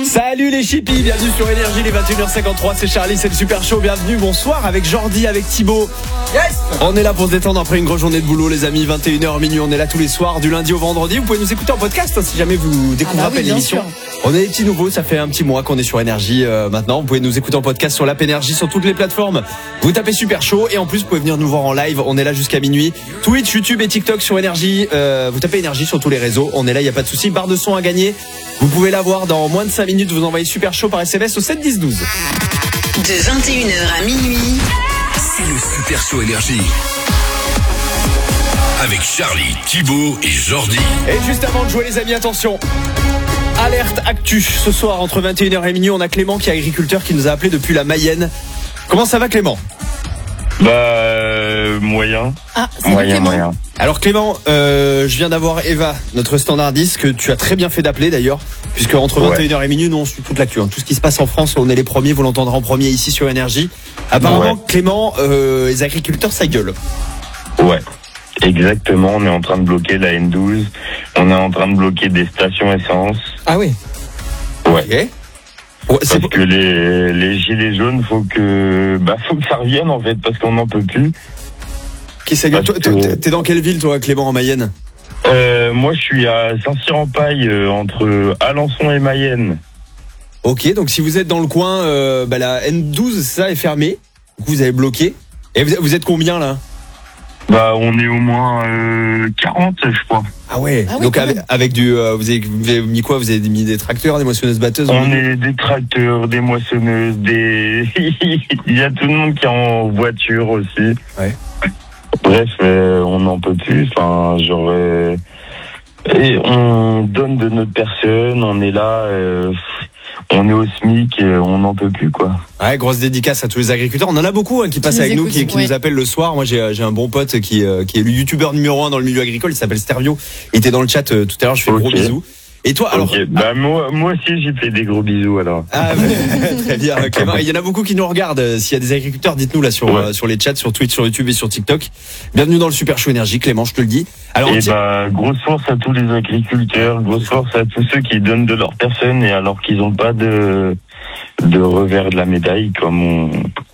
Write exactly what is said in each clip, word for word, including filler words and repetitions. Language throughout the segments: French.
Salut les chippies, bienvenue sur Énergie, les vingt et une heures cinquante-trois, c'est Charlie, c'est le Super Show, bienvenue, bonsoir avec Jordi, avec Thibaut. Yes. On est là pour se détendre après une grosse journée de boulot les amis, vingt et une heures minuit, on est là tous les soirs du lundi au vendredi, vous pouvez nous écouter en podcast hein, si jamais vous découvrez ah bah oui, l'émission. On est des petits nouveaux, ça fait un petit mois qu'on est sur Énergie euh, maintenant, vous pouvez nous écouter en podcast sur l'app Énergie, sur toutes les plateformes. Vous tapez Super Show et en plus vous pouvez venir nous voir en live, on est là jusqu'à minuit. Twitch, YouTube et TikTok sur Énergie, euh, vous tapez Énergie sur tous les réseaux, on est là, il n'y a pas de souci, barre de son à gagner. Vous pouvez l'avoir dans moins de cinq minutes, vous envoyez Super Show par S M S au sept dix douze. De vingt et une heures à minuit, c'est le Super Show Énergie. Avec Charlie, Thibaut et Jordi. Et juste avant de jouer les amis, attention. Alerte Actu, ce soir entre vingt et une heures et minuit, on a Clément qui est agriculteur qui nous a appelé depuis la Mayenne. Comment ça va Clément ? Bah euh, moyen. Ah, c'est moyen, Clément. moyen. Alors Clément, euh, je viens d'avoir Eva, notre standardiste, que tu as très bien fait d'appeler d'ailleurs, puisque entre vingt et une heures et minuit, nous on suit toute l'actu. Hein. Tout ce qui se passe en France, on est les premiers, vous l'entendrez en premier ici sur Énergie. Apparemment, ouais. Clément, euh, les agriculteurs, ça gueule. Ouais, exactement. On est en train de bloquer la N douze. On est en train de bloquer des stations essence. Ah oui. Ouais. Okay. Ouais, parce que les, les gilets jaunes, faut que, bah, faut que ça revienne en fait, parce qu'on n'en peut plus. Qui ça gueule ? Toi, que... T'es dans quelle ville toi, Clément, en Mayenne ? euh, Moi, je suis à Saint-Cyr-en-Paille, euh, entre Alençon et Mayenne. Ok, donc si vous êtes dans le coin, euh, bah, la N douze, ça est fermée. Vous avez bloqué. Et vous, vous êtes combien là ? Bah, on est au moins euh, quarante, je crois. Ah ouais. Ah oui, donc avec, avec du, euh, vous, avez, vous avez mis quoi ? Vous avez mis des tracteurs, des moissonneuses batteuses ? On est des tracteurs, des moissonneuses, des. Il y a tout le monde qui est en voiture aussi. Ouais. Bref, euh, on n'en peut plus. Enfin, genre, euh, et on donne de notre personne. On est là. Euh, on est au SMIC. Euh, on n'en peut plus, quoi. Ouais, grosse dédicace à tous les agriculteurs. On en a beaucoup hein, qui passent qui avec nous, nous, qui, qui ouais. nous appellent le soir. Moi, j'ai, j'ai un bon pote qui, euh, qui est le youtubeur numéro un dans le milieu agricole. Il s'appelle Stervio. Il était dans le chat euh, tout à l'heure. Je fais okay. gros bisous. Et toi, alors okay. bah, moi, moi aussi, j'ai fait des gros bisous alors. Ah, bah, très bien, Clément. Il y en a beaucoup qui nous regardent. S'il y a des agriculteurs, dites-nous là sur ouais. euh, sur les chats, sur Twitch, sur YouTube et sur TikTok. Bienvenue dans le Super Show Énergie, Clément, je te le dis. Alors, et bah, grosse force à tous les agriculteurs, grosse force à tous ceux qui donnent de leur personne et alors qu'ils n'ont pas de de revers de la médaille, comme on.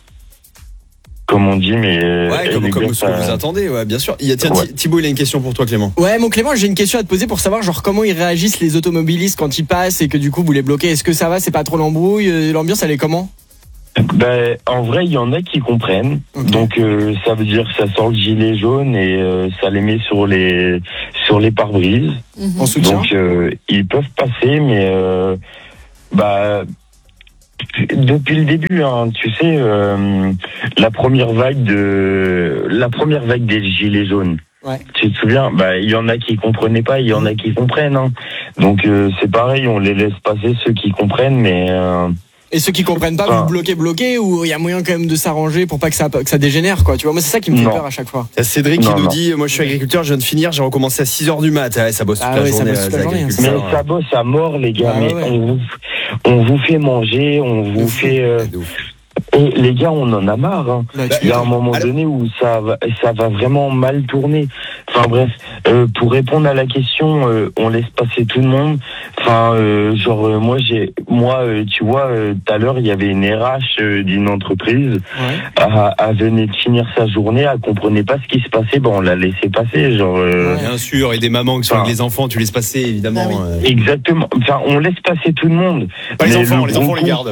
Comme on dit, mais ouais, comme, comme gars, ce que ça... vous attendez, ouais, bien sûr. Il y a, tiens, ouais. Thibaut, il a une question pour toi, Clément. Ouais, mon Clément, j'ai une question à te poser pour savoir, genre, comment ils réagissent les automobilistes quand ils passent et que du coup vous les bloquez. Est-ce que ça va, c'est pas trop l'embrouille, l'ambiance, elle est comment ? Ben, en vrai, il y en a qui comprennent. Okay. Donc, euh, ça veut dire que ça sort le gilet jaune et euh, ça les met sur les sur les pare-brises. Mm-hmm. En soutien. Donc, euh, ils peuvent passer, mais euh, bah. Depuis le début, hein, tu sais, euh, la première vague de la première vague des gilets jaunes. Ouais. Tu te souviens ? Bah, il y en a qui comprenaient pas, il y en a qui comprennent. Hein. Donc euh, c'est pareil, on les laisse passer ceux qui comprennent, mais. Euh, Et ceux qui comprennent pas, vous bloquez, bloquez, ou il y a moyen quand même de s'arranger pour pas que ça que ça dégénère, quoi. Tu vois, moi c'est ça qui me fait non. peur à chaque fois. Il y a Cédric non, qui nous non. dit, moi je suis agriculteur, je viens de finir, j'ai recommencé à six heures du mat. Ah, ça bosse toute ah la ouais, journée. Ça bosse toute la journée hein, mais ouais. ça bosse à mort, les gars. Ah, mais ouais. on vous on vous fait manger, on vous fait. Euh, et les gars, on en a marre. Hein. Bah, il y a un moment alors... donné où ça va, ça va vraiment mal tourner. Enfin bref, euh, pour répondre à la question, euh, on laisse passer tout le monde. Enfin, euh, genre euh, moi j'ai, moi, euh, tu vois, euh, tout à l'heure il y avait une R H euh, d'une entreprise. Ouais. Elle, elle venait de finir sa journée, elle comprenait pas ce qui se passait. Bon, on l'a laissé passer, genre. Euh... Ouais. Bien sûr, et des mamans qui sont enfin, avec les enfants, tu laisses passer évidemment. Ah, oui. euh... Exactement. Enfin, on laisse passer tout le monde. Pas les enfants, les enfants on les garde.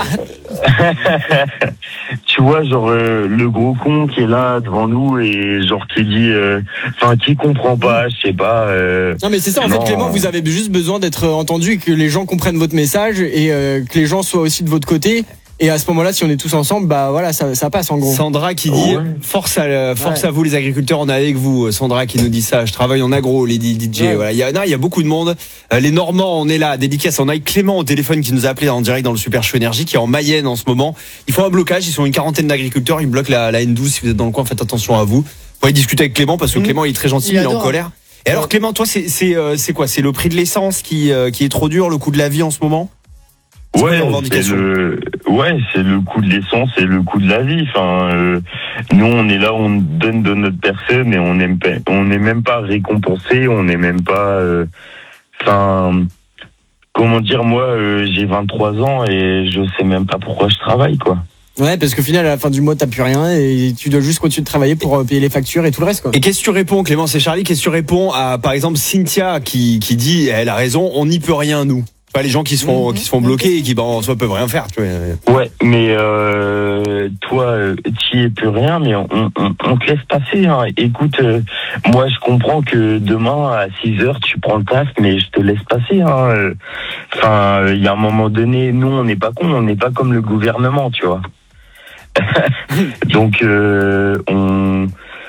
Tu vois, genre euh, le gros con qui est là devant nous et genre qui dit, enfin euh, qui comprend pas, je sais pas. Euh, non mais c'est ça en non, fait, Clément, vous avez juste besoin d'être entendu et que les gens comprennent votre message et euh, que les gens soient aussi de votre côté. Et à ce moment-là, si on est tous ensemble, bah voilà, ça, ça passe en gros. Sandra qui dit, ouais. force à, force ouais. à vous les agriculteurs, on est avec vous. Sandra qui nous dit ça, je travaille en agro, les D J. Ouais. Voilà, il y a, non, il y a beaucoup de monde. Euh, les Normands, on est là, dédicace. On a Clément au téléphone qui nous a appelé en direct dans le Super Show Énergie, qui est en Mayenne en ce moment. Ils font un blocage, ils sont une quarantaine d'agriculteurs, ils bloquent la, la N douze. Si vous êtes dans le coin, faites attention à vous. Vous pouvez discuter avec Clément parce que mmh. Clément il est très gentil, il, il est en colère. Et alors Clément, toi, c'est, c'est, euh, c'est quoi ? C'est le prix de l'essence qui, euh, qui est trop dur, le coût de la vie en ce moment ? C'est ouais, c'est le, ouais, c'est le coût de l'essence et le coût de la vie. Enfin, euh, nous, on est là, on donne de notre personne et on n'aime pas, on n'est même pas récompensé, on n'est même pas, enfin, comment dire, moi, euh, j'ai vingt-trois ans et je sais même pas pourquoi je travaille, quoi. Ouais, parce qu'au final, à la fin du mois, t'as plus rien et tu dois juste continuer de travailler pour euh, payer les factures et tout le reste, quoi. Et qu'est-ce que tu réponds, Clément, c'est Charlie, qu'est-ce que tu réponds à, par exemple, Cynthia qui, qui dit, elle a raison, on n'y peut rien, nous. Tu vois, les gens qui se font, qui se font bloquer et qui, ben, en soi, peuvent rien faire, tu vois. Ouais, mais euh, toi, euh, t'y es plus rien, mais on, on, on te laisse passer. Hein. Écoute, euh, moi, je comprends que demain, à six heures, tu prends le taf, mais je te laisse passer. Hein. Enfin, il y a un moment donné, nous, on n'est pas cons, on n'est pas comme le gouvernement, tu vois. Donc, euh, on...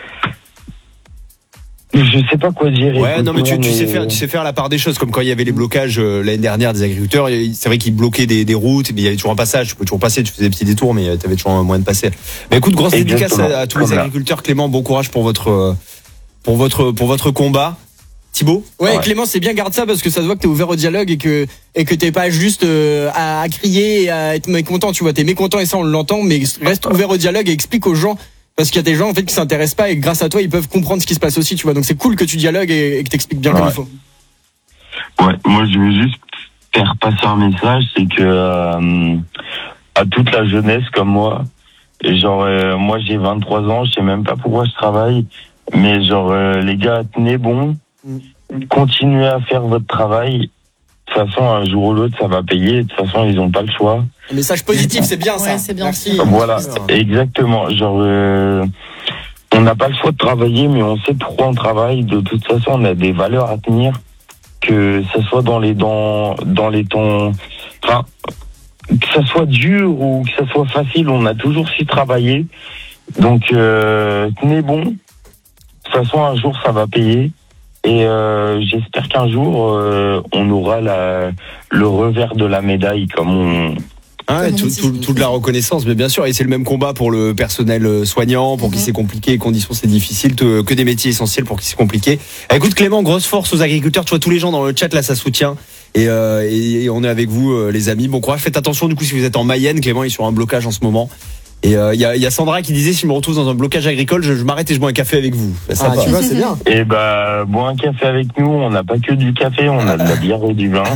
Je sais pas quoi dire. Ouais, écoute, non, mais tu, tu mais... sais faire, tu sais faire la part des choses, comme quand il y avait les blocages euh, l'année dernière des agriculteurs. C'est vrai qu'ils bloquaient des, des routes, mais il y avait toujours un passage. Tu pouvais toujours passer, tu faisais des petits détours, mais tu avais toujours un moyen de passer. Mais écoute, grosse dédicace à, à tous les agriculteurs. Clément, bon courage pour votre, pour votre, pour votre combat. Thibaut ? Ouais, Ouais. Clément, c'est bien, garde ça parce que ça se voit que t'es ouvert au dialogue et que et que t'es pas juste euh, à, à crier et à être mécontent. Tu vois, t'es mécontent et ça on l'entend, mais reste ouvert au dialogue et explique aux gens parce qu'il y a des gens en fait qui s'intéressent pas et grâce à toi ils peuvent comprendre ce qui se passe aussi. Tu vois, donc c'est cool que tu dialogues et, et que t'expliques bien Ouais. comme il faut. Ouais, moi je veux juste faire passer un message, c'est que euh, à toute la jeunesse comme moi, et genre euh, moi j'ai vingt-trois ans, je sais même pas pourquoi je travaille, mais genre euh, les gars, tenez bon, continuez à faire votre travail. De toute façon, un jour ou l'autre, ça va payer. De toute façon, ils ont pas le choix. Un message positif, c'est bien ça. Ouais, c'est bien. Merci. Voilà, exactement. Genre, euh, on n'a pas le choix de travailler, mais on sait pourquoi on travaille. De toute façon, on a des valeurs à tenir, que ça soit dans les dans dans les temps, enfin, que ça soit dur ou que ça soit facile, on a toujours su travailler. Donc, euh, tenez bon. De toute façon, un jour, ça va payer. Et euh, j'espère qu'un jour, euh, on aura la, le revers de la médaille, comme on... Ah ouais, tout, tout, toute la reconnaissance, mais bien sûr, et c'est le même combat pour le personnel soignant, pour qui c'est compliqué, les conditions c'est difficile, que que des métiers essentiels pour qui c'est compliqué. Eh, écoute Clément, grosse force aux agriculteurs, tu vois tous les gens dans le chat là, ça soutient. Et, euh, et on est avec vous euh, les amis, bon courage, faites attention du coup si vous êtes en Mayenne, Clément est sur un blocage en ce moment. Et il euh, y, a, y a Sandra qui disait si je me retrouve dans un blocage agricole, je, je m'arrête et je bois un café avec vous. Ah, tu vois, c'est bien. Et bah, bois un café avec nous, on n'a pas que du café, on a de la bière et du vin.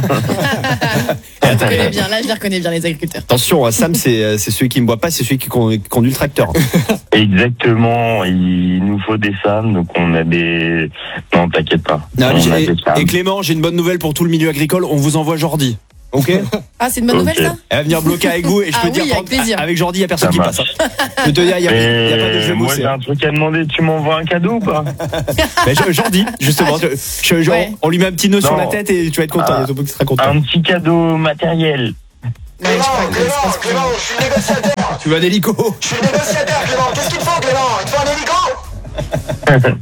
Je reconnais bien, là je les reconnais bien les agriculteurs. Attention, Sam c'est c'est celui qui ne boit pas, c'est celui qui conduit le tracteur. Exactement, il nous faut des Sam, donc on a des... Non, t'inquiète pas. Non, On a et, des Sam. et Clément, j'ai une bonne nouvelle pour tout le milieu agricole, on vous envoie Jordi. Ok. Ah, c'est une bonne Ok. nouvelle ça? Elle va venir bloquer avec vous et je Ah peux te oui, dire avec plaisir. avec Jordi il y a personne Ça qui marche. passe. Hein. Je peux te dire il y a, il y a pas de Et jeu moi bossé. j'ai un truc à demander, tu m'envoies un cadeau ou pas? Mais je- Jordi justement, Ah, je- je- genre, ouais. on lui met un petit nœud sur Non. la tête et tu vas être content, Ah. il y a ton pote qui sera content. Un petit cadeau matériel. Ouais, je crois que c'est pas ce que- Clément, je suis négociateur. Tu veux un hélico? Je suis négociateur, Clément. Qu'est-ce qu'il te faut, Clément? Il te faut un hélico?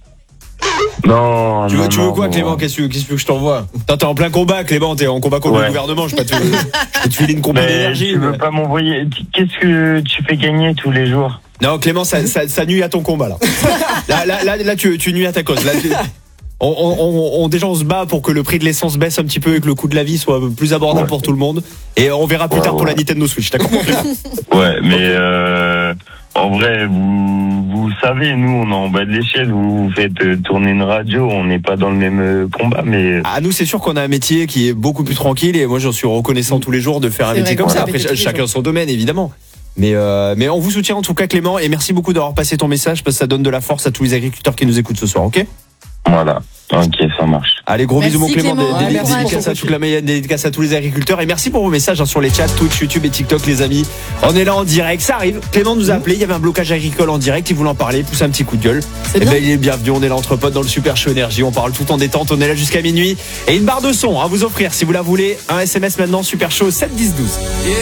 Non, Tu veux, non, tu veux non, quoi non. Clément? Qu'est-ce que tu veux- qu'est-ce que tu veux que je t'envoie? T'es t'es en plein combat Clément, t'es en combat contre le Ouais. gouvernement, je peux te, je peux te filer une combat Mais d'énergie. tu veux mais- pas m'envoyer... Qu'est-ce que tu fais gagner tous les jours? Non Clément, ça, ça, ça nuit à ton combat là. Là, là, là, là, tu, tu nuis à ta cause. Là, tu- on, on, on, on- déjà on se bat pour que le prix de l'essence baisse un petit peu et que le coût de la vie soit plus abordable Ouais. pour tout le monde. Et on verra plus Ouais, tard pour ouais. la Nintendo Switch, d'accord? Ouais, mais euh, en vrai, vous, vous savez, nous, on est en bas de l'échelle. Vous, vous faites euh, tourner une radio, on n'est pas dans le même euh, combat, mais... À nous, c'est sûr qu'on a un métier qui est beaucoup plus tranquille et moi, j'en suis reconnaissant tous les jours de faire un C'est métier vrai comme qu'on ça. a Après, pété tous les chacun jours. son domaine, évidemment. Mais, euh, mais on vous soutient en tout cas, Clément, et merci beaucoup d'avoir passé ton message parce que ça donne de la force à tous les agriculteurs qui nous écoutent ce soir, ok? Voilà, ok, ça marche. Allez, gros Merci, bisous, mon Clément. Clément. Des- Ouais, des- merci Dédicace pour à ton toute la Mayenne, dédicace à tous les agriculteurs. Et merci pour vos messages hein, sur les chats, Twitch, YouTube et TikTok, les amis. On est là en direct, ça arrive. Clément nous a appelé, il y avait un blocage agricole en direct, il voulait en parler, pousse un petit coup de gueule. C'est Et bien. ben, il est bienvenu, on est là entre potes dans le Super Show Énergie. On parle tout en détente, on est là jusqu'à minuit. Et une barre de son à vous offrir si vous la voulez. Un S M S maintenant, Super Show sept dix douze.